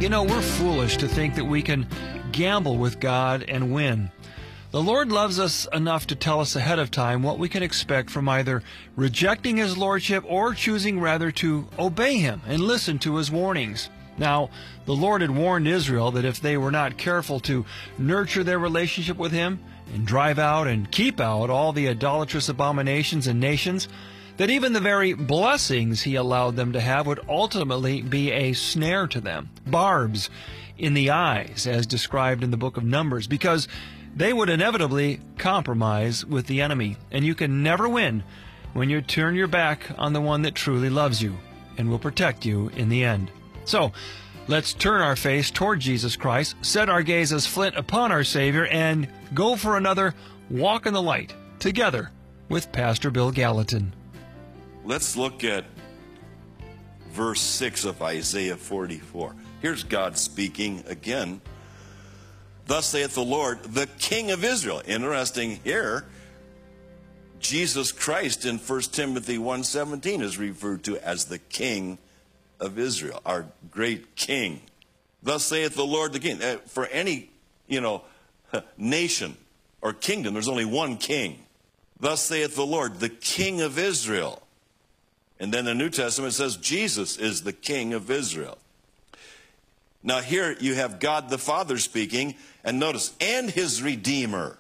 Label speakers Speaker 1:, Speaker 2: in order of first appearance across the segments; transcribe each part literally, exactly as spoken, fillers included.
Speaker 1: You know, we're foolish to think that we can gamble with God and win. The Lord loves us enough to tell us ahead of time what we can expect from either rejecting His Lordship or choosing rather to obey Him and listen to His warnings. Now, the Lord had warned Israel that if they were not careful to nurture their relationship with Him and drive out and keep out all the idolatrous abominations and nations, that even the very blessings He allowed them to have would ultimately be a snare to them, barbs in the eyes, as described in the book of Numbers, because they would inevitably compromise with the enemy, and you can never win when you turn your back on the one that truly loves you and will protect you in the end. So, let's turn our face toward Jesus Christ, set our gaze as flint upon our Savior, and go for another walk in the light together with Pastor Bill Gallatin.
Speaker 2: Let's look at verse six of Isaiah forty-four. Here's God speaking again. Thus saith the Lord, the King of Israel. Interesting here, Jesus Christ in First Timothy one seventeen is referred to as the King of Israel, our great King. Thus saith the Lord the King. Uh, for any, you know, nation or kingdom, there's only one king. Thus saith the Lord, the King of Israel. And then the New Testament says Jesus is the King of Israel. Now here you have God the Father speaking, and notice, and His Redeemer,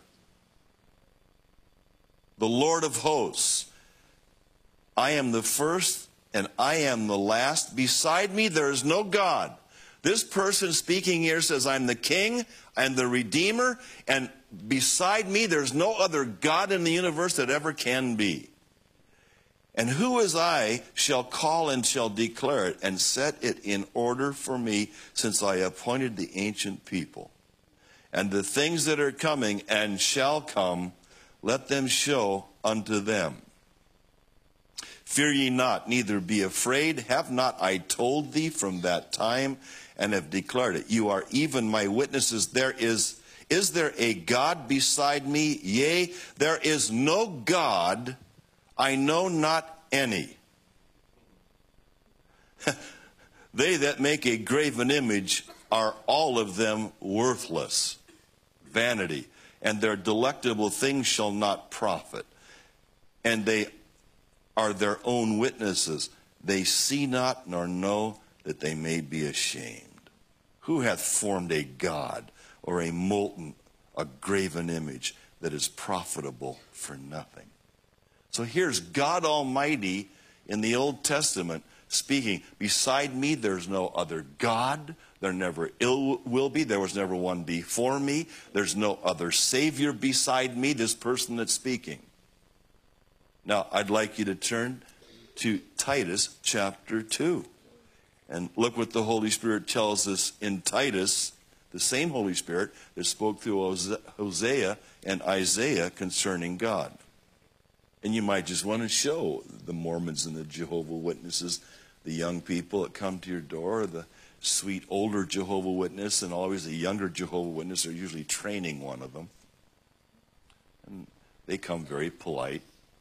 Speaker 2: the Lord of hosts. I am the first and I am the last. Beside me there is no God. This person speaking here says, I'm the King, I'm the Redeemer, and beside me there's no other God in the universe that ever can be. And who as I shall call and shall declare it and set it in order for me, since I appointed the ancient people. And the things that are coming and shall come, let them show unto them. Fear ye not, neither be afraid. Have not I told thee from that time, and have declared it? You are even my witnesses. There is, is there a God beside me? Yea, there is no God, I know not any. They that make a graven image are all of them worthless, vanity, and their delectable things shall not profit. And they are their own witnesses. They see not nor know that they may be ashamed. Who hath formed a god or a molten, a graven image that is profitable for nothing? So here's God Almighty in the Old Testament speaking. Beside me there's no other God. There never ill will be. There was never one before me. There's no other Savior beside me, this person that's speaking. Now, I'd like you to turn to Titus chapter two. And look what the Holy Spirit tells us in Titus, the same Holy Spirit that spoke through Hosea and Isaiah concerning God. And you might just want to show the Mormons and the Jehovah's Witnesses, the young people that come to your door, the sweet older Jehovah's Witness, and always the younger Jehovah's Witness are usually training one of them. And they come very polite.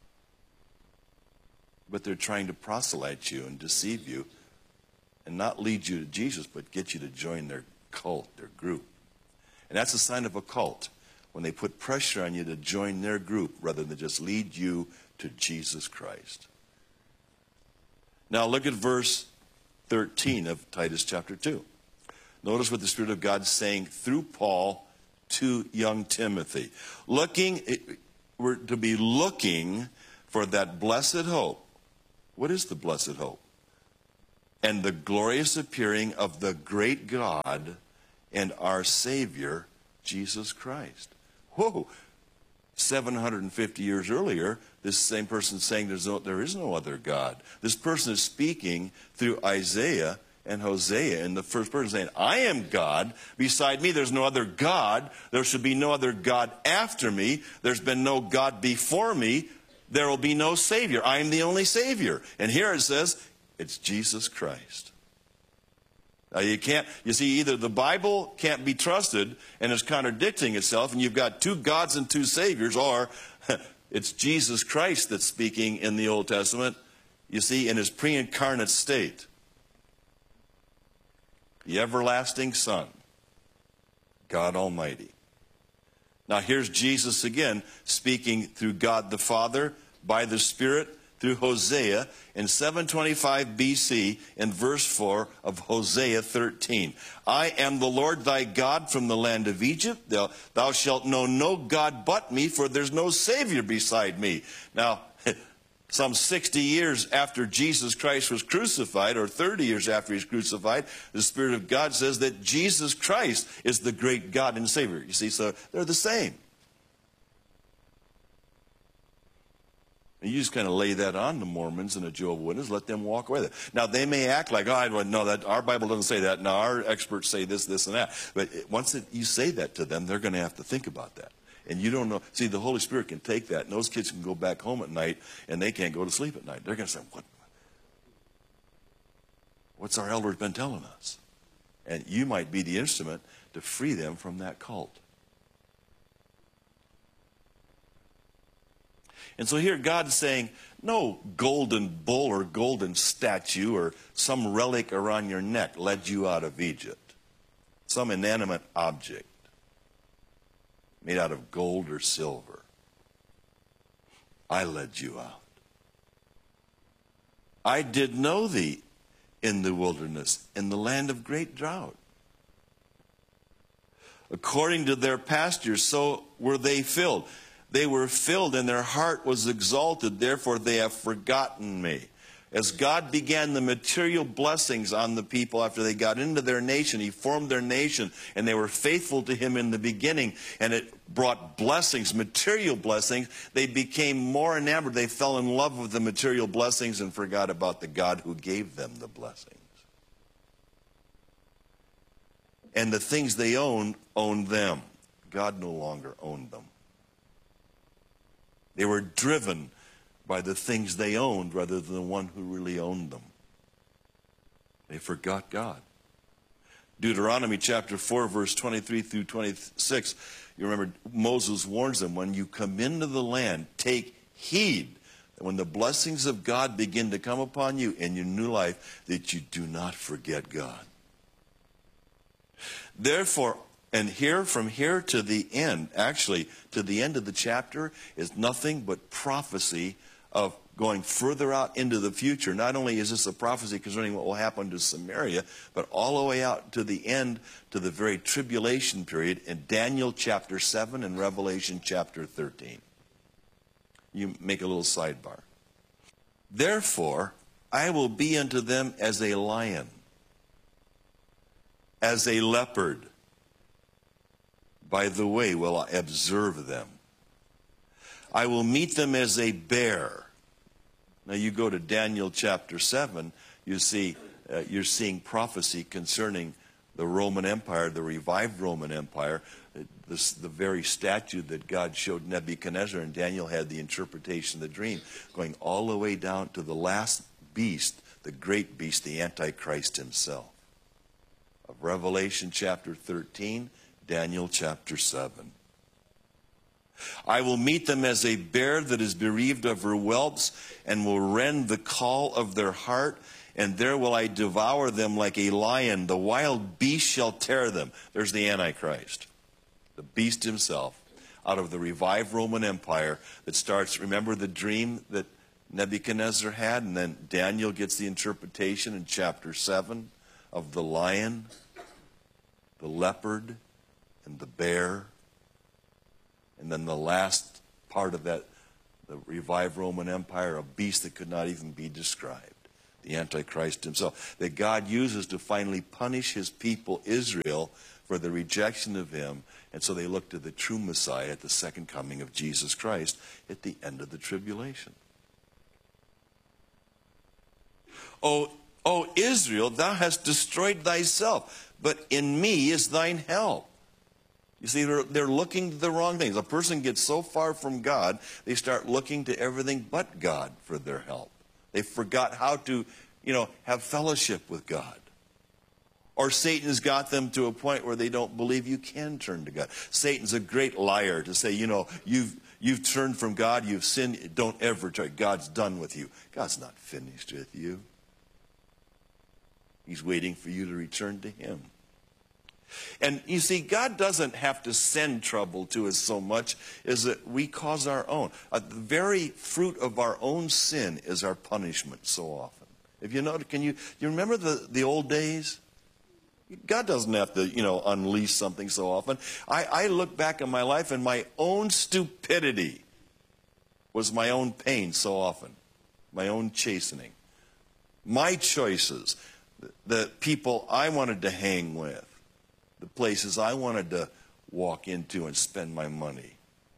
Speaker 2: But they're trying to proselyte you and deceive you and not lead you to Jesus, but get you to join their cult, their group. And that's a sign of a cult, when they put pressure on you to join their group rather than just lead you to Jesus Christ. Now look at verse thirteen of Titus chapter two. Notice what the Spirit of God is saying through Paul to young Timothy. Looking, we're to be looking for that blessed hope. What is the blessed hope? And the glorious appearing of the great God and our Savior, Jesus Christ. Whoa! seven hundred fifty years earlier, this same person is saying there's no, there is no other God. This person is speaking through Isaiah and Hosea in the first person, saying, I am God. Beside me there's no other God. There should be no other God after me. There's been no God before me. There will be no Savior. I am the only Savior. And here it says, it's Jesus Christ. Now you can't, you see, either the Bible can't be trusted and is contradicting itself, and you've got two gods and two saviors, or it's Jesus Christ that's speaking in the Old Testament, you see, in his pre-incarnate state. the everlasting Son, God Almighty. Now here's Jesus again speaking through God the Father by the Spirit through Hosea in seven twenty-five B C in verse four of Hosea thirteen. I am the Lord thy God from the land of Egypt. Thou, thou shalt know no God but me, for there's no Savior beside me. Now, some sixty years after Jesus Christ was crucified, or thirty years after he's crucified, the Spirit of God says that Jesus Christ is the great God and Savior. You see, so they're the same. And you just kind of lay that on the Mormons and the Jehovah's Witnesses, let them walk away with it. Now, they may act like, oh, I don't know, that our Bible doesn't say that. Now, our experts say this, this, and that. But once it, you say that to them, they're going to have to think about that. And you don't know. See, the Holy Spirit can take that, and those kids can go back home at night, and they can't go to sleep at night. They're going to say, what? What's our elders been telling us? And you might be the instrument to free them from that cult. And so here God's saying, no golden bull or golden statue or some relic around your neck led you out of Egypt. Some inanimate object made out of gold or silver. I led you out. I did know thee in the wilderness, in the land of great drought. According to their pastures, so were they filled. They were filled and their heart was exalted, therefore they have forgotten me. As God began the material blessings on the people after they got into their nation, he formed their nation, and they were faithful to him in the beginning, and it brought blessings, material blessings. They became more enamored. They fell in love with the material blessings and forgot about the God who gave them the blessings. And the things they owned, owned them. God no longer owned them. They were driven by the things they owned rather than the one who really owned them. They forgot God. Deuteronomy chapter four, verse twenty-three through twenty-six, you remember Moses warns them, when you come into the land, take heed that when the blessings of God begin to come upon you in your new life, that you do not forget God. Therefore, and here, from here to the end, actually, to the end of the chapter, is nothing but prophecy of going further out into the future. Not only is this a prophecy concerning what will happen to Samaria, but all the way out to the end, to the very tribulation period in Daniel chapter seven and Revelation chapter thirteen. You make a little sidebar. Therefore, I will be unto them as a lion, as a leopard. By the way, will I observe them. I will meet them as a bear. Now you go to Daniel chapter seven, you see, uh, you're seeing prophecy concerning the Roman Empire, the revived Roman Empire, this, the very statue that God showed Nebuchadnezzar, and Daniel had the interpretation of the dream, going all the way down to the last beast, the great beast, the Antichrist himself. Of Revelation chapter thirteen, Daniel chapter seven. I will meet them as a bear that is bereaved of her whelps, and will rend the call of their heart, and there will I devour them like a lion. The wild beast shall tear them. There's the Antichrist, the beast himself, out of the revived Roman Empire that starts, remember the dream that Nebuchadnezzar had, and then Daniel gets the interpretation in chapter seven of the lion, the leopard, and the bear. And then the last part of that, the revived Roman Empire, a beast that could not even be described, the Antichrist himself, that God uses to finally punish his people Israel for the rejection of him. And so they look to the true Messiah at the second coming of Jesus Christ at the end of the tribulation. O, o Israel, thou hast destroyed thyself, but in me is thine help. You see, they're, they're looking to the wrong things. A person gets so far from God, they start looking to everything but God for their help. They forgot how to, you know, have fellowship with God. Or Satan's got them to a point where they don't believe you can turn to God. Satan's a great liar to say, you know, you've, you've turned from God, you've sinned, don't ever try. God's done with you. God's not finished with you. He's waiting for you to return to him. And you see, God doesn't have to send trouble to us so much as that we cause our own. Uh, the very fruit of our own sin is our punishment so often. If you know, can you, you remember the, the old days? God doesn't have to, you know, unleash something so often. I, I look back in my life and my own stupidity was my own pain so often. My own chastening. My choices. The, the people I wanted to hang with. The places I wanted to walk into and spend my money.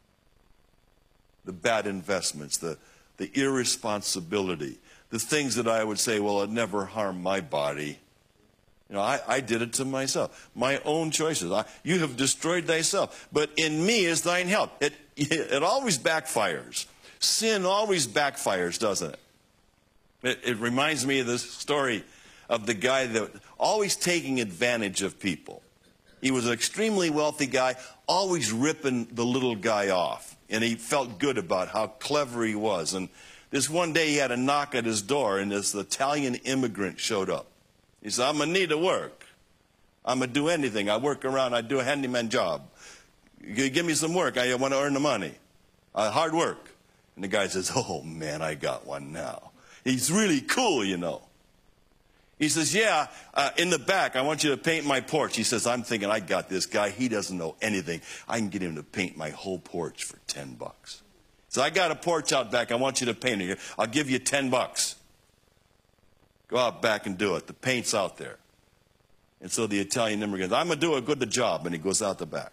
Speaker 2: The bad investments, the, the irresponsibility, the things that I would say, well, it never harmed my body. You know, I, I did it to myself. My own choices. I, you have destroyed thyself. But in me is thine help. It, it always backfires. Sin always backfires, doesn't it? It, it reminds me of this story of the guy that always taking advantage of people. He was an extremely wealthy guy, always ripping the little guy off. And he felt good about how clever he was. And this one day he had a knock at his door, and this Italian immigrant showed up. He said, I'm in need of work. I'm going to do anything. I work around, I do a handyman job. Give me some work. I want to earn the money. Uh, hard work. And the guy says, oh, man, I got one now. He's really cool, you know. He says, yeah, uh, in the back, I want you to paint my porch. He says, I'm thinking, I got this guy. He doesn't know anything. I can get him to paint my whole porch for ten bucks. So I got a porch out back. I want you to paint it. I'll give you ten bucks. Go out back and do it. The paint's out there. And so the Italian immigrant goes, I'm going to do a good job. And he goes out the back.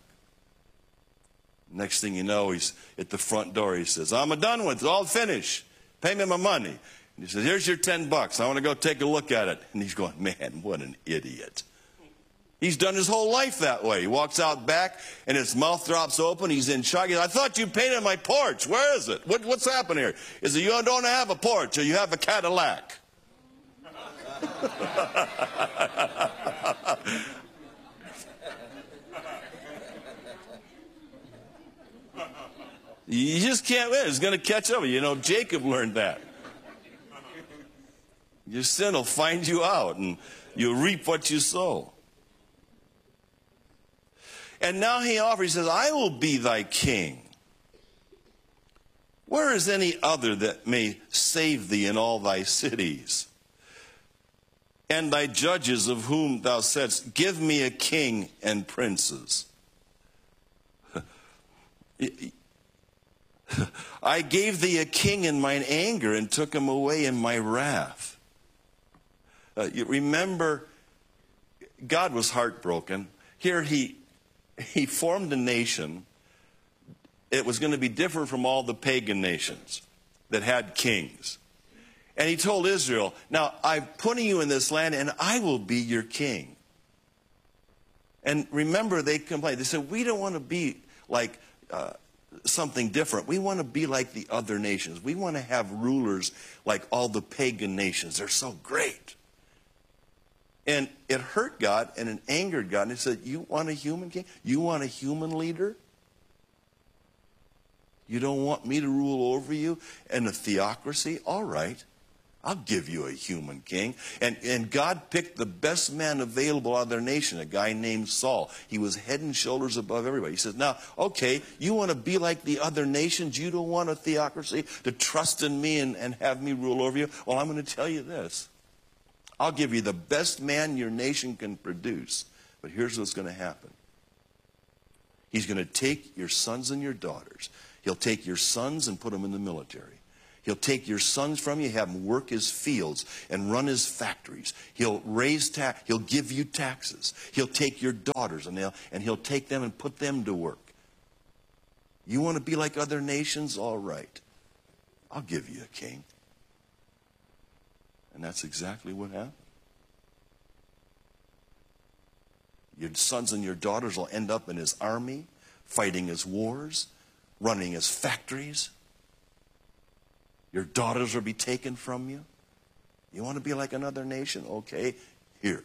Speaker 2: Next thing you know, he's at the front door. He says, I'm done with it. All finished. Pay me my money. And he says, here's your ten bucks. I want to go take a look at it. And he's going, man, what an idiot. He's done his whole life that way. He walks out back, and his mouth drops open. He's in shock. He says, I thought you painted my porch. Where is it? What, what's happened here? Is it you don't have a porch, or you have a Cadillac? You just can't win. It's going to catch up. You know, Jacob learned that. Your sin will find you out, and you'll reap what you sow. And now he offers, he says, I will be thy king. Where is any other that may save thee in all thy cities? And thy judges of whom thou saidst, give me a king and princes. I gave thee a king in mine anger and took him away in my wrath. Uh, you remember, God was heartbroken. Here he, he formed a nation. It was going to be different from all the pagan nations that had kings. And he told Israel, now I'm putting you in this land and I will be your king. And remember, they complained. They said, we don't want to be like uh, something different. We want to be like the other nations. We want to have rulers like all the pagan nations. They're so great. And it hurt God and it angered God. And he said, you want a human king? You want a human leader? You don't want me to rule over you and a theocracy? All right. I'll give you a human king. And, and God picked the best man available out of their nation, a guy named Saul. He was head and shoulders above everybody. He says, now, okay, you want to be like the other nations? You don't want a theocracy to trust in me and, and have me rule over you? Well, I'm going to tell you this. I'll give you the best man your nation can produce. But here's what's going to happen. He's going to take your sons and your daughters. He'll take your sons and put them in the military. He'll take your sons from you, have them work his fields and run his factories. He'll raise tax. He'll give you taxes. He'll take your daughters and he'll, and he'll take them and put them to work. You want to be like other nations? All right. I'll give you a king. And that's exactly what happened. Your sons and your daughters will end up in his army, fighting his wars, running his factories. Your daughters will be taken from you. You want to be like another nation? Okay, here.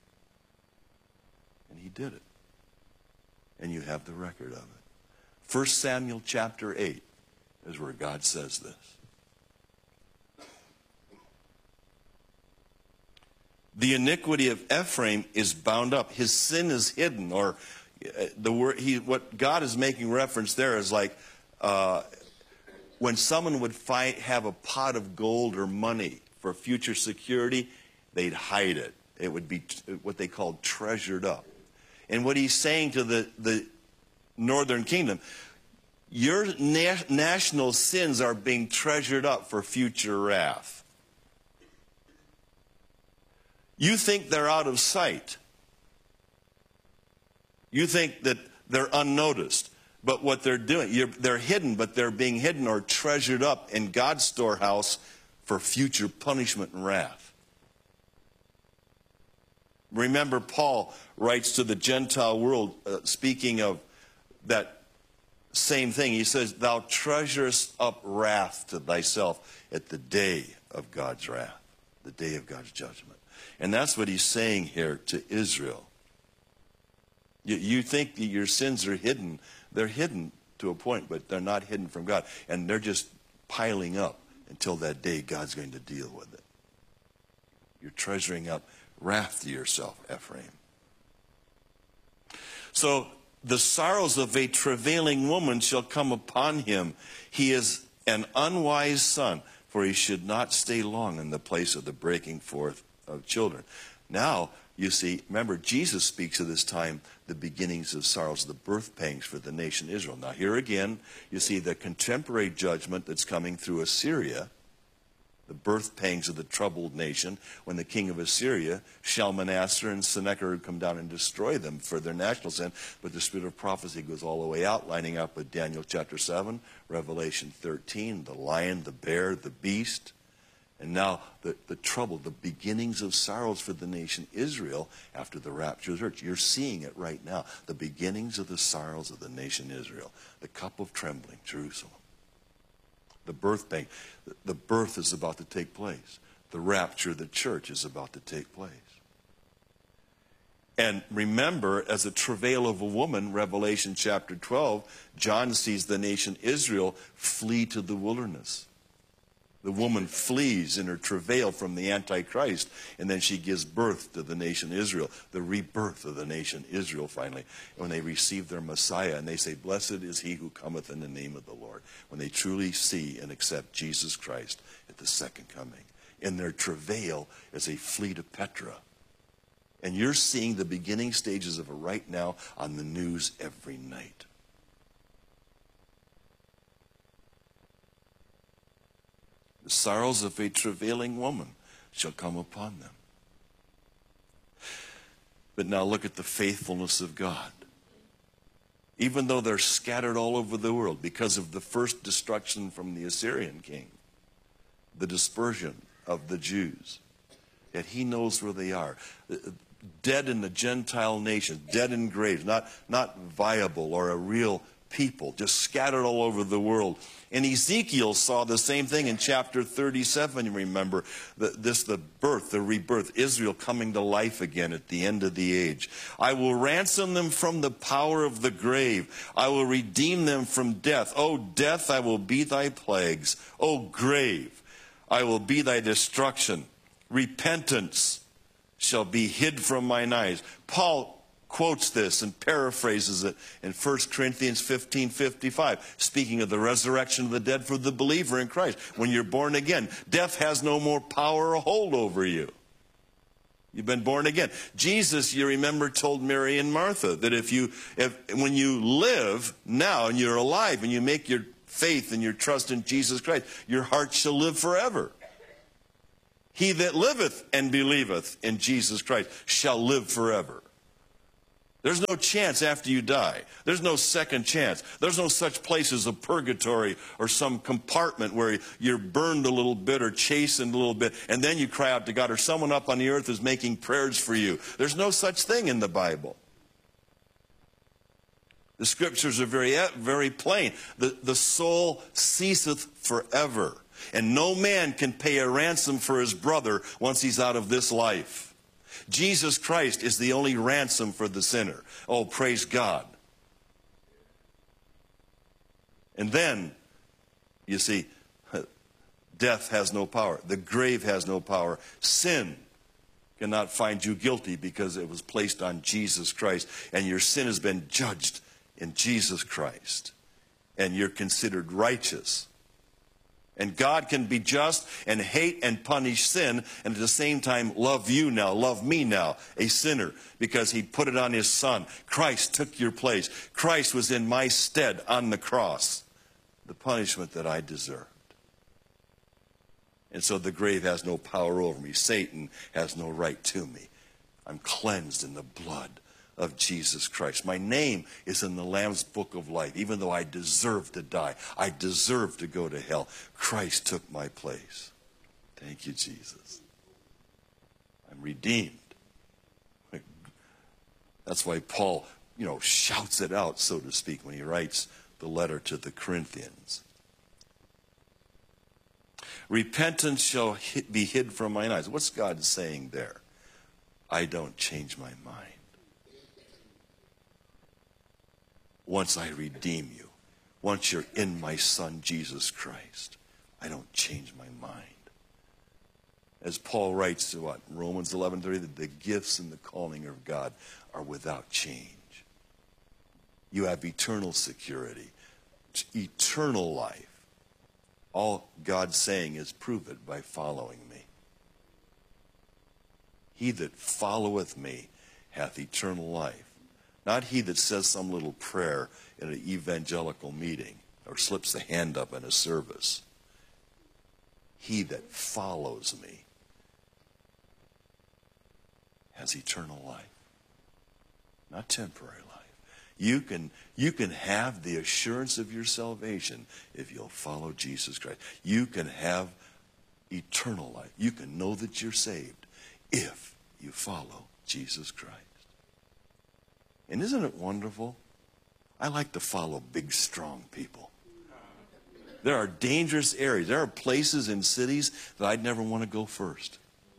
Speaker 2: And he did it. And you have the record of it. First Samuel chapter eight is where God says this. The iniquity of Ephraim is bound up. His sin is hidden. Or uh, the word he, what God is making reference there is like uh, when someone would fight, have a pot of gold or money for future security, they'd hide it. It would be what they called treasured up. And what he's saying to the, the northern kingdom, your na- national sins are being treasured up for future wrath. You think they're out of sight. You think that they're unnoticed. But what they're doing, you're, they're hidden, but they're being hidden or treasured up in God's storehouse for future punishment and wrath. Remember, Paul writes to the Gentile world, uh, speaking of that same thing. He says, thou treasurest up wrath to thyself at the day of God's wrath, the day of God's judgment. And that's what he's saying here to Israel. You, you think that your sins are hidden. They're hidden to a point, but they're not hidden from God. And they're just piling up until that day God's going to deal with it. You're treasuring up wrath to yourself, Ephraim. So the sorrows of a travailing woman shall come upon him. He is an unwise son, for he should not stay long in the place of the breaking forth of children. Now, you see, remember, Jesus speaks of this time, the beginnings of sorrows, the birth pangs for the nation Israel. Now, here again, you see the contemporary judgment that's coming through Assyria, the birth pangs of the troubled nation, when the king of Assyria, Shalmaneser and Sennacherib, come down and destroy them for their national sin. But the spirit of prophecy goes all the way out, lining up with Daniel chapter seven, Revelation thirteen, the lion, the bear, the beast. And now the, the trouble, the beginnings of sorrows for the nation Israel after the rapture of the church. You're seeing it right now. The beginnings of the sorrows of the nation Israel. The cup of trembling, Jerusalem. The birth pang. The birth is about to take place. The rapture of the church is about to take place. And remember, as a travail of a woman, Revelation chapter twelve, John sees the nation Israel flee to the wilderness. The woman flees in her travail from the Antichrist, and then she gives birth to the nation Israel, the rebirth of the nation Israel finally, when they receive their Messiah, and they say, blessed is he who cometh in the name of the Lord, when they truly see and accept Jesus Christ at the second coming. In their travail as they flee to Petra. And you're seeing the beginning stages of it right now on the news every night. The sorrows of a travailing woman shall come upon them. But now look at the faithfulness of God. Even though they're scattered all over the world because of the first destruction from the Assyrian king, the dispersion of the Jews, yet he knows where they are. Dead in the Gentile nations, dead in graves, not, not viable or a real people, just scattered all over the world. And Ezekiel saw the same thing in chapter thirty-seven, you remember, the, this, the birth, the rebirth, Israel coming to life again at the end of the age. I will ransom them from the power of the grave. I will redeem them from death. O death, I will be thy plagues. O grave, I will be thy destruction. Repentance shall be hid from mine eyes. Paul quotes this and paraphrases it in First Corinthians fifteen fifty-five, speaking of the resurrection of the dead for the believer in Christ. When you're born again, death has no more power or hold over you. You've been born again. Jesus, you remember, told Mary and Martha that if you, if, when you live now and you're alive and you make your faith and your trust in Jesus Christ, your heart shall live forever. He that liveth and believeth in Jesus Christ shall live forever. There's no chance after you die. There's no second chance. There's no such place as a purgatory or some compartment where you're burned a little bit or chastened a little bit, and then you cry out to God, or someone up on the earth is making prayers for you. There's no such thing in the Bible. The scriptures are very, very plain. The, the soul ceaseth forever, and no man can pay a ransom for his brother once he's out of this life. Jesus Christ is the only ransom for the sinner. Oh, praise God. And then, you see, death has no power. The grave has no power. Sin cannot find you guilty because it was placed on Jesus Christ, and your sin has been judged in Jesus Christ, and you're considered righteous. And God can be just and hate and punish sin, and at the same time love you now, love me now, a sinner, because he put it on his Son. Christ took your place. Christ was in my stead on the cross, the punishment that I deserved. And so the grave has no power over me. Satan has no right to me. I'm cleansed in the blood of Jesus Christ. My name is in the Lamb's book of life. Even though I deserve to die, I deserve to go to hell, Christ took my place. Thank you, Jesus. I'm redeemed. That's why Paul, you know, shouts it out, so to speak, when he writes the letter to the Corinthians. Repentance shall be hid from mine eyes. What's God saying there? I don't change my mind. Once I redeem you, once you're in my Son, Jesus Christ, I don't change my mind. As Paul writes to what? Romans eleven thirty, that the gifts and the calling of God are without change. You have eternal security, eternal life. All God's saying is, prove it by following me. He that followeth me hath eternal life. Not he that says some little prayer in an evangelical meeting or slips the hand up in a service. He that follows me has eternal life, not temporary life. You can, you can have the assurance of your salvation if you'll follow Jesus Christ. You can have eternal life. You can know that you're saved if you follow Jesus Christ. And isn't it wonderful? I like to follow big, strong people. There are dangerous areas. There are places in cities that I'd never want to go first.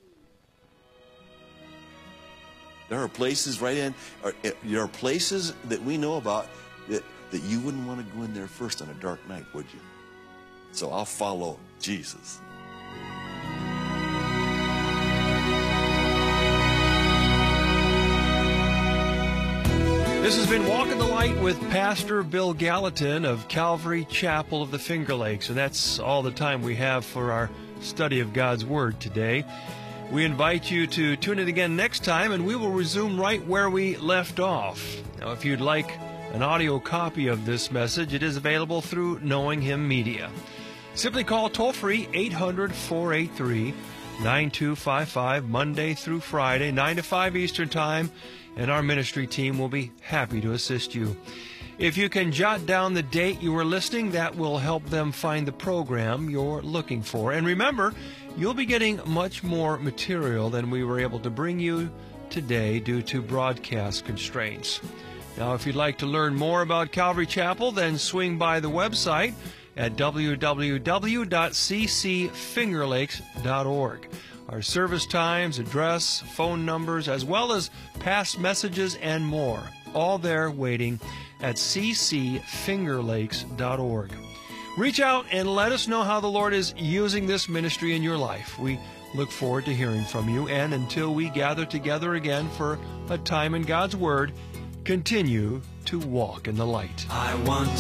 Speaker 2: There are places right in, or, there are places that we know about that, that you wouldn't want to go in there first on a dark night, would you? So I'll follow Jesus.
Speaker 1: This has been Walk in the Light with Pastor Bill Gallatin of Calvary Chapel of the Finger Lakes. And that's all the time we have for our study of God's Word today. We invite you to tune in again next time, and we will resume right where we left off. Now, if you'd like an audio copy of this message, it is available through Knowing Him Media. Simply call toll-free eight hundred, four eight three, nine two five five, Monday through Friday, nine to five Eastern Time, and our ministry team will be happy to assist you. If you can jot down the date you are listening, that will help them find the program you're looking for. And remember, you'll be getting much more material than we were able to bring you today due to broadcast constraints. Now, if you'd like to learn more about Calvary Chapel, then swing by the website at w w w dot c c finger lakes dot org. Our service times, address, phone numbers, as well as past messages and more, all there waiting at c c finger lakes dot org. Reach out and let us know how the Lord is using this ministry in your life. We look forward to hearing from you, and until we gather together again for a time in God's Word, continue to walk in the light.
Speaker 3: I want